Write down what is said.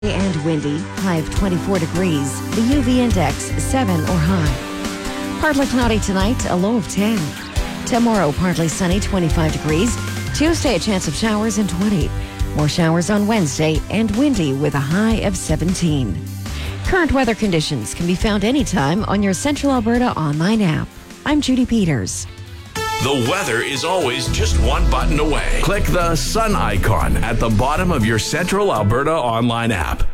And windy, high of 24 degrees. The UV index 7 or high. Partly cloudy tonight, a low of 10. Tomorrow, partly sunny, 25 degrees. Tuesday, a chance of showers and 20. More showers on Wednesday and windy with a high of 17. Current weather conditions can be found anytime on your Central Alberta online app. I'm Judy Peters. The weather is always just one button away. Click the sun icon at the bottom of your Central Alberta online app.